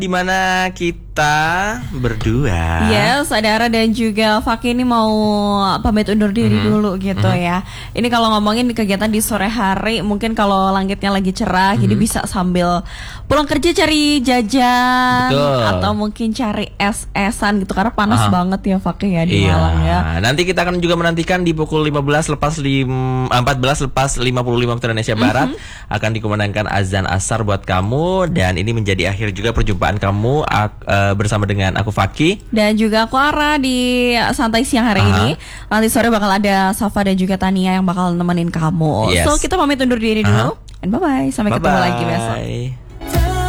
di mana kita berdua. Yes, ada Ara dan juga Fakih ini mau pamit undur diri dulu gitu ya. Ini kalau ngomongin di kegiatan di sore hari, mungkin kalau langitnya lagi cerah, jadi bisa sambil pulang kerja cari jajan. Betul. Atau mungkin cari es-esan gitu, karena panas banget ya Fakih ya di Iya. malam ya. Nanti kita akan juga menantikan di pukul 14 lepas 55 waktu Indonesia Barat akan dikumandangkan azan asar buat kamu, dan ini menjadi akhir juga perjumpaan kamu bersama dengan aku Fakih dan juga aku Ara di santai siang hari ini. Nanti sore bakal ada Safa dan juga Tania yang bakal nemenin kamu. Yes. So kita pamit undur diri dulu. And bye bye. Sampai ketemu lagi besok.